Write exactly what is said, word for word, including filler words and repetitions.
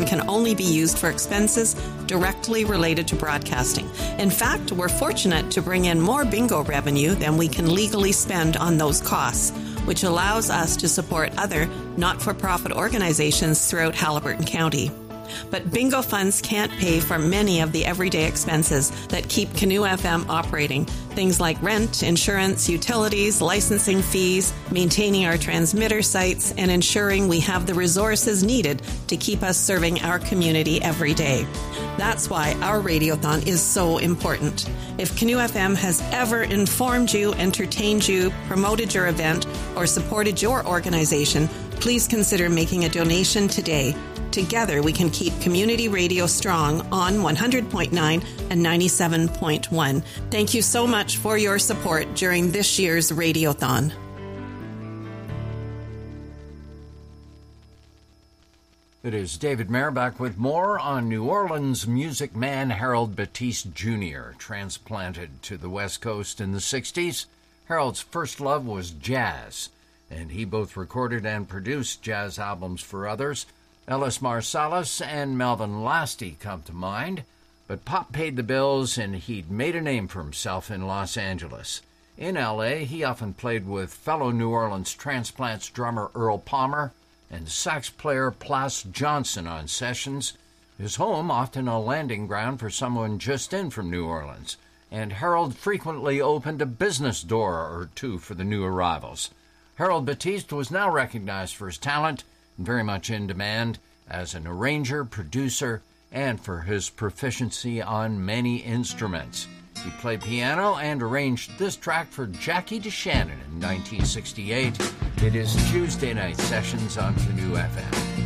can only be used for expenses directly related to broadcasting. In fact, we're fortunate to bring in more bingo revenue than we can legally spend on those costs, which allows us to support other not-for-profit organizations throughout Haliburton County. But bingo funds can't pay for many of the everyday expenses that keep Canoe F M operating. Things like rent, insurance, utilities, licensing fees, maintaining our transmitter sites, and ensuring we have the resources needed to keep us serving our community every day. That's why our Radiothon is so important. If Canoe F M has ever informed you, entertained you, promoted your event, or supported your organization, please consider making a donation today. Together, we can keep community radio strong on one hundred point nine and ninety-seven point one. Thank you so much for your support during this year's Radiothon. It is David Mayer back with more on New Orleans music man Harold Batiste Junior Transplanted to the West Coast in the sixties, Harold's first love was jazz, and he both recorded and produced jazz albums for others. Ellis Marsalis and Melvin Lasty come to mind, but pop paid the bills and he'd made a name for himself in Los Angeles. In L A, he often played with fellow New Orleans Transplants drummer Earl Palmer and sax player Plas Johnson on sessions. His home often a landing ground for someone just in from New Orleans, and Harold frequently opened a business door or two for the new arrivals. Harold Batiste was now recognized for his talent and very much in demand as an arranger, producer, and for his proficiency on many instruments. He played piano and arranged this track for Jackie DeShannon in nineteen sixty-eight. It is Tuesday Night Sessions on Canoe F M.